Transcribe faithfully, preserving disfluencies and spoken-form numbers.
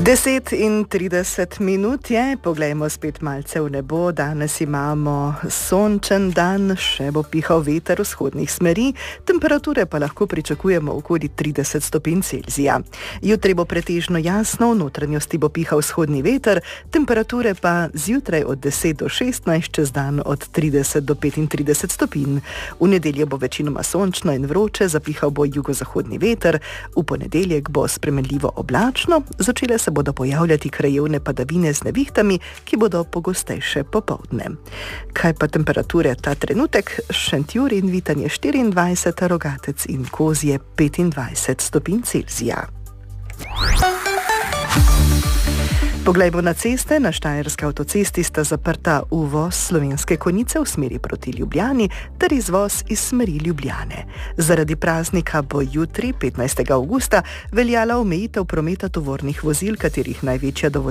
deset in trideset minut je, poglejmo spet malce v nebo. Danes imamo sončen dan, še bo pihal veter vzhodnih smeri, temperature pa lahko pričakujemo okoli trideset stopinj Celzija. Jutri bo pretežno jasno, v notranjosti bo pihal vzhodni veter, temperature pa zjutraj od deset do šestnajst, čez dan od trideset do petintrideset stopinj. V nedeljo bo večinoma sončno in vroče, zapihal bo jugozahodni veter, v ponedeljek bo spremenljivo oblačno, začele se bodo pojavljati krajevne padavine z nevihtami, ki bodo pogostejše popoldne. Kaj pa temperature ta trenutek? Šentjur in Vitanje štiriindvajset, Rogatec in Kozje petindvajset stopinj Celzija. Poglejmo na ceste. Na Štajerski avtocesti sta zaprta uvoz Slovenske Konjice v smeri proti Ljubljani ter izvoz iz smeri Ljubljane. Zaradi praznika bo jutri, petnajstega avgusta, veljala omejitev prometa tovornih vozil, katerih največja dovoljena